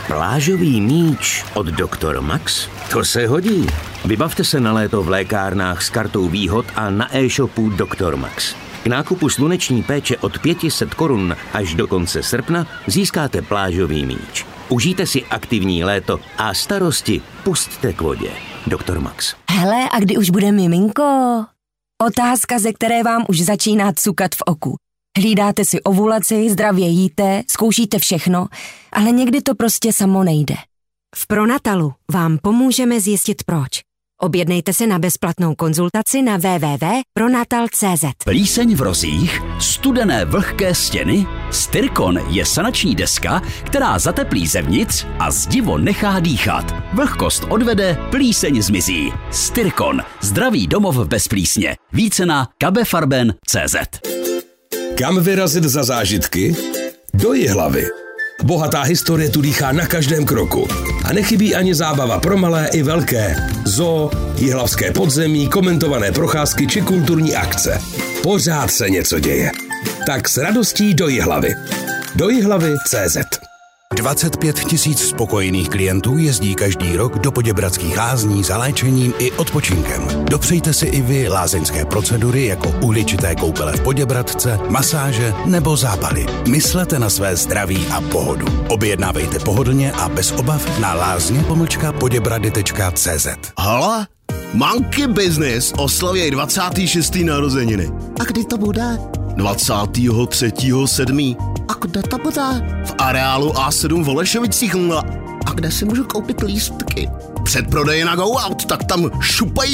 Plážový míč od Dr. Max? To se hodí. Vybavte se na léto v lékárnách s kartou výhod a na e-shopu Dr. Max. K nákupu sluneční péče od 500 korun až do konce srpna získáte plážový míč. Užijte si aktivní léto a starosti pusťte k vodě. Dr. Max. Hele, a kdy už bude miminko? Otázka, ze které vám už začíná cukat v oku. Hlídáte si ovulaci, zdravě jíte, zkoušíte všechno, ale někdy to prostě samo nejde. V Pronatalu vám pomůžeme zjistit proč. Objednejte se na bezplatnou konzultaci na www.pronatal.cz. Plíseň v rozích, studené vlhké stěny, Styrkon je sanační deska, která zateplí zevnitř a zdivo nechá dýchat. Vlhkost odvede, plíseň zmizí. Styrkon, zdravý domov bez plísně. Více na kabefarben.cz. Kam vyrazit za zážitky? Do Jihlavy. Bohatá historie tu dýchá na každém kroku. A nechybí ani zábava pro malé i velké. Zoo, jihlavské podzemí, komentované procházky či kulturní akce. Pořád se něco děje. Tak s radostí do Jihlavy. Do Jihlavy.cz. 25 000 spokojených klientů jezdí každý rok do Poděbradských lázní za léčením i odpočinkem. Dopřejte si i vy lázeňské procedury jako uhličité koupele v Poděbradce, masáže nebo zápaly. Myslete na své zdraví a pohodu. Objednávejte pohodlně a bez obav na lázně-poděbrady.cz. Hala? Monkey Business oslaví 26. narozeniny. A kdy to bude? 23.7. A kde to bude? V areálu A7 v Holešovicích. A kde si můžu koupit lístky? Předprodeje na Go Out, tak tam šupají.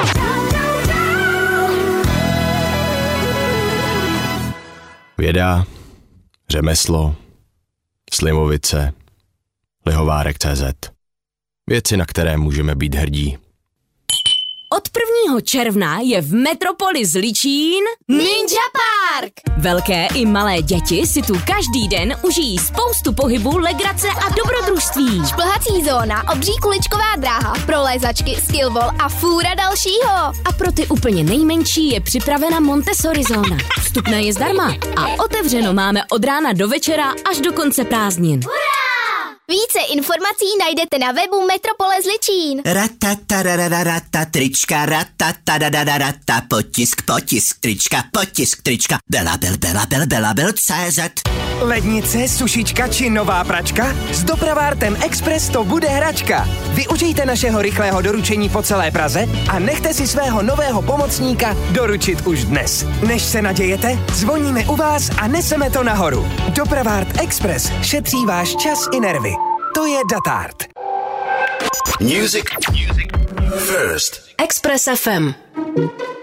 Věda, řemeslo, Slimovice, Lihovárek.cz. Věci, na které můžeme být hrdí. Od 1. června je v Metropoli Zličín Ninja Park! Velké i malé děti si tu každý den užijí spoustu pohybu, legrace a dobrodružství. Šplhací zóna, obří kuličková dráha, prolézačky, skillball a fůra dalšího. A pro ty úplně nejmenší je připravena Montessori zóna. Vstupné je zdarma a otevřeno máme od rána do večera až do konce prázdnin. Více informací najdete na webu Metropole Zličín. Ratatarararata, trička, ratatadadadadata, potisk, trička, belabel.cz. Lednice, sušička či nová pračka? S Dopravártem Express to bude hračka. Využijte našeho rychlého doručení po celé Praze a nechte si svého nového pomocníka doručit už dnes. Než se nadějete, zvoníme u vás a neseme to nahoru. Dopravárt Express šetří váš čas i nervy. To je Datart. Music first. Express FM.